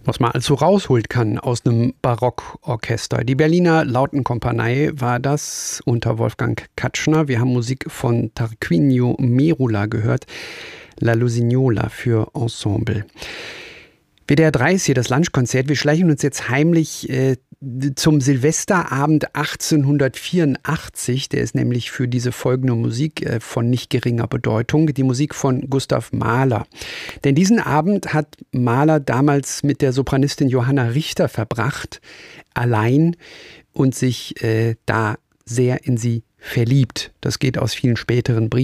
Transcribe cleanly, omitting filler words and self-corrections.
Was man also rausholt kann aus einem Barockorchester. Die Berliner Lautenkompanie war das unter Wolfgang Katschner. Wir haben Musik von Tarquinio Merula gehört. La Lusignola für Ensemble. WDR 3 ist hier das Lunchkonzert. Wir schleichen uns jetzt heimlich zum Silvesterabend 1884. Der ist nämlich für diese folgende Musik von nicht geringer Bedeutung. Die Musik von Gustav Mahler. Denn diesen Abend hat Mahler damals mit der Sopranistin Johanna Richter verbracht. Allein und sich da sehr in sie verliebt. Das geht aus vielen späteren Briefen